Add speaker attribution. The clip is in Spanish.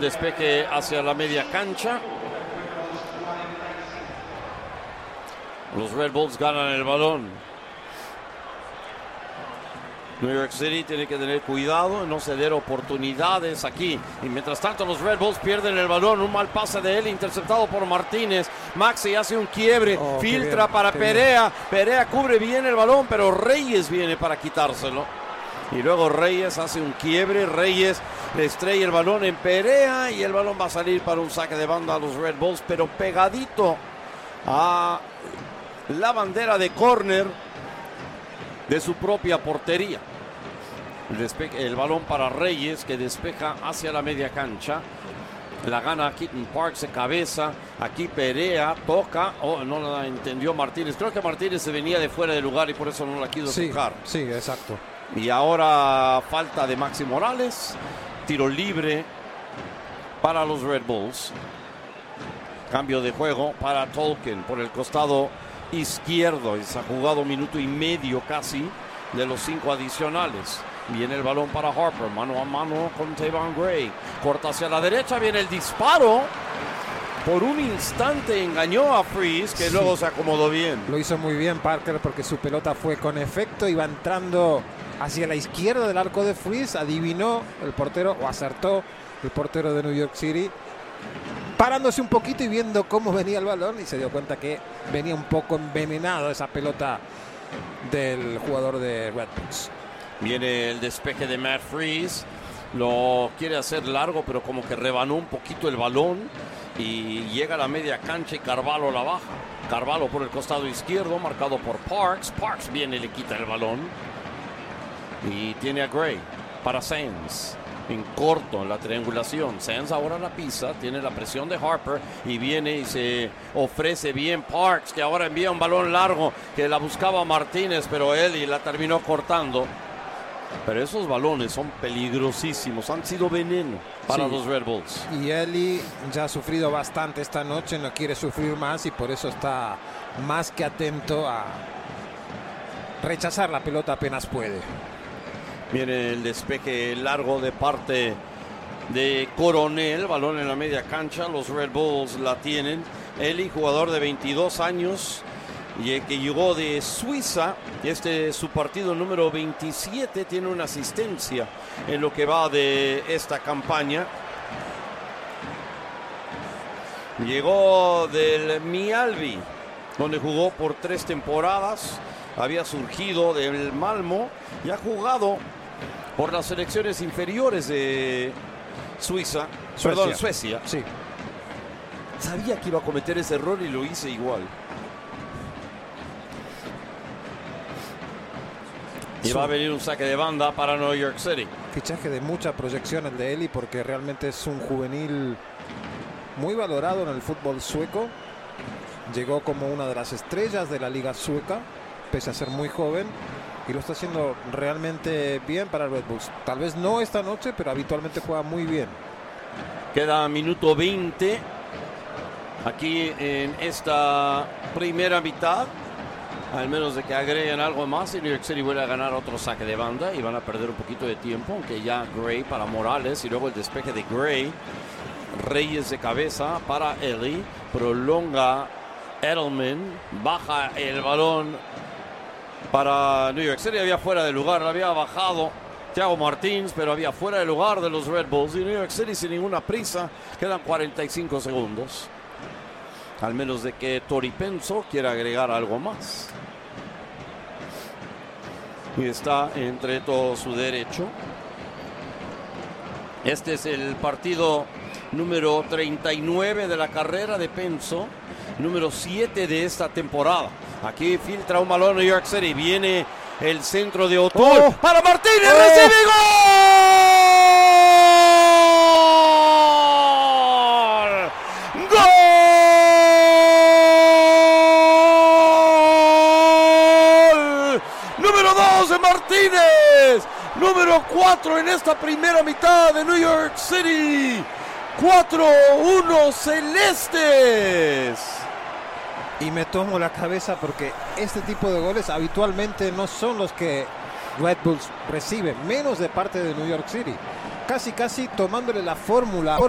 Speaker 1: despeje hacia la media cancha. Los Red Bulls ganan el balón. New York City tiene que tener cuidado, no ceder oportunidades aquí. Y mientras tanto los Red Bulls pierden el balón. Un mal pase de él, interceptado por Martínez. Maxey hace un quiebre, filtra para Perea. Perea cubre bien el balón, pero Reyes viene para quitárselo. Y luego Reyes hace un quiebre. Reyes le estrella el balón en Perea y el balón va a salir para un saque de banda a los Red Bulls, pero pegadito a la bandera de córner de su propia portería. El balón para Reyes, que despeja hacia la media cancha. La gana Keaton Parks de cabeza. Aquí Perea toca. No la entendió Martínez. Creo que Martínez se venía de fuera de lugar y por eso no la quiso tocar.
Speaker 2: Sí, exacto.
Speaker 1: Y ahora falta de Maxi Morales. Tiro libre para los Red Bulls. Cambio de juego para Tolkien por el costado izquierdo. Y se ha jugado 1 minuto y medio casi de los 5 adicionales. Viene el balón para Harper, mano a mano con Tavon Gray. Corta hacia la derecha, viene el disparo. Por un instante engañó a Freese, que luego se acomodó bien.
Speaker 2: Lo hizo muy bien Parker porque su pelota fue con efecto. Iba entrando hacia la izquierda del arco de Freese. Adivinó el portero, o acertó el portero de New York City, parándose un poquito y viendo cómo venía el balón, y se dio cuenta que venía un poco envenenado esa pelota del jugador de Red Bulls.
Speaker 1: Viene el despeje de Matt Freese. Lo quiere hacer largo, pero como que rebanó un poquito el balón. Y llega a la media cancha y Carvalho la baja. Carvalho por el costado izquierdo, marcado por Parks. Parks viene y le quita el balón. Y tiene a Gray para Sands. En corto, en la triangulación. Sands ahora la pisa, tiene la presión de Harper y viene y se ofrece bien Parks, que ahora envía un balón largo que la buscaba Martínez, pero él la terminó cortando. Pero esos balones son peligrosísimos, han sido veneno para los Red Bulls.
Speaker 2: Y Eli ya ha sufrido bastante esta noche, no quiere sufrir más y por eso está más que atento a rechazar la pelota apenas puede.
Speaker 1: Viene el despeje largo de parte de Coronel, balón en la media cancha, los Red Bulls la tienen. Eli, jugador de 22 años, y que llegó de Suiza. Este es su partido número 27, tiene una asistencia en lo que va de esta campaña. Llegó del Mjällby, donde jugó por 3 temporadas. Había surgido del Malmo y ha jugado por las selecciones inferiores de Suiza. Perdón, Suecia.
Speaker 2: Sí.
Speaker 1: Sabía que iba a cometer ese error y lo hice igual. Y va a venir un saque de banda para New York City.
Speaker 2: Fichaje de mucha proyección el de Eli, porque realmente es un juvenil muy valorado en el fútbol sueco. Llegó como una de las estrellas de la liga sueca, pese a ser muy joven, y lo está haciendo realmente bien para Red Bulls. Tal vez no esta noche, pero habitualmente juega muy bien.
Speaker 1: Queda minuto 20 aquí en esta primera mitad. Al menos de que agreguen algo más y New York City vuelve a ganar otro saque de banda y van a perder un poquito de tiempo, aunque ya Gray para Morales y luego el despeje de Gray. Reyes de cabeza para Eli, prolonga Edelman, baja el balón para New York City. Había fuera de lugar, había bajado Thiago Martins, pero había fuera de lugar de los Red Bulls. Y New York City sin ninguna prisa, quedan 45 segundos. Al menos de que Tori Penso quiera agregar algo más. Y está entre todo su derecho. Este es el partido número 39 de la carrera de Penso. Número 7 de esta temporada. Aquí filtra un balón New York City. Viene el centro de O'Toole. Para Martínez. ¡Recibe gol! ¡Gol! Número 2 de Martínez. Número 4 en esta primera mitad de New York City. 4-1 Celestes.
Speaker 2: Y me tomo la cabeza porque este tipo de goles habitualmente no son los que Red Bulls recibe, menos de parte de New York Casi tomándole la fórmula